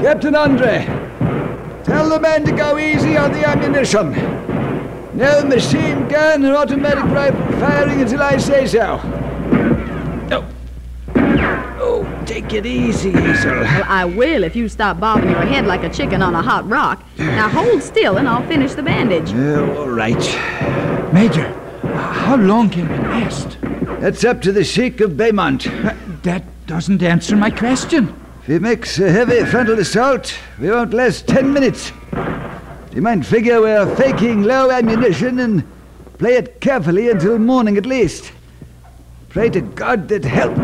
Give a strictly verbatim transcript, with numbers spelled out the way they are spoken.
Captain Andre, tell the men to go easy on the ammunition. No machine gun or automatic rifle firing until I say so. Oh. Oh, take it easy, Hazel. Well, I will if you stop bobbing your head like a chicken on a hot rock. Now hold still and I'll finish the bandage. Oh, all right. Major, how long can we last? That's up to the Sheik of Beaumont. Uh, that doesn't answer my question. If he makes a heavy frontal assault, we won't last ten minutes. You might figure we're faking low ammunition and play it carefully until morning at least. Pray to God that help